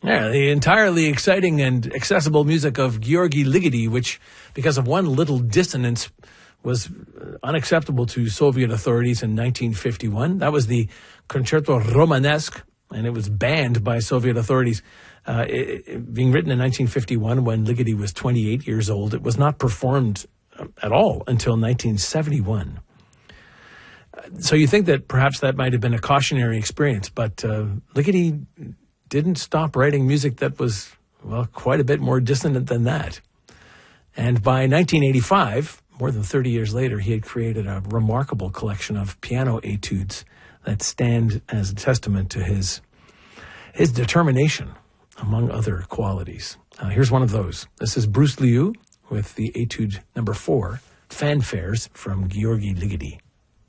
Yeah, the entirely exciting and accessible music of Gheorghe Ligeti, which, because of one little dissonance, was unacceptable to Soviet authorities in 1951. That was the Concerto Romanesque, and it was banned by Soviet authorities. Being written in 1951 when Ligeti was 28 years old, it was not performed at all until 1971. So you think that perhaps that might have been a cautionary experience, but Ligeti didn't stop writing music that was, well, quite a bit more dissonant than that. And by 1985, more than 30 years later, he had created a remarkable collection of piano etudes that stand as a testament to his determination, among other qualities. Here's one of those. This is Bruce Liu with the etude number 4, Fanfares from Gheorghe Ligeti.